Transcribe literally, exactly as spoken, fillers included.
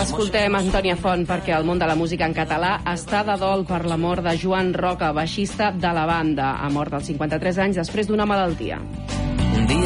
Escoltem Antònia Font perquè el món de la música en català està de dol per la mort de Joan Roca, baixista de la banda. Ha mort als cinquanta-tres anys després d'una malaltia.